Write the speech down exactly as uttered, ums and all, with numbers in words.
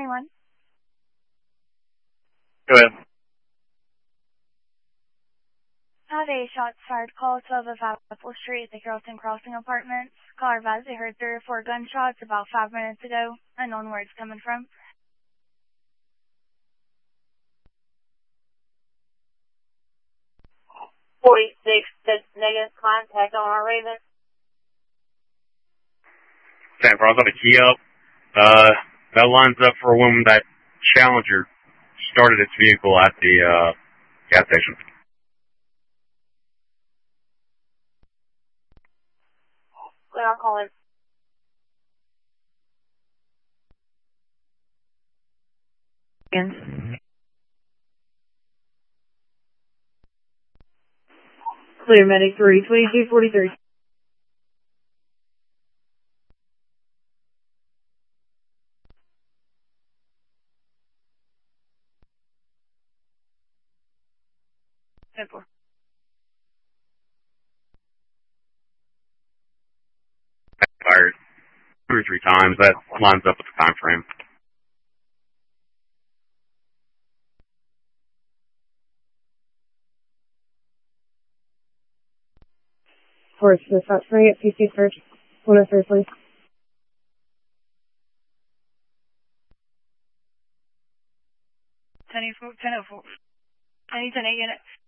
twenty-one. Go ahead. Had a shots fired call twelve of Apple Street at the Carrollton Crossing Apartments. Caller advised they heard three or four gunshots about five minutes ago. Unknown where it's coming from. forty-six, that's negative contact on our Raven. San Francisco, the key up. Uh, that lines up for when that Challenger started its vehicle at the uh, gas station. Clear, I'll call him. Again. Clear, medic three, twenty-two forty-three. ten four. Fired two or three times. That lines up with the time frame. Force the shot spring at P C first. one oh three, please. ten oh four. ten oh four. I need ten eight unit.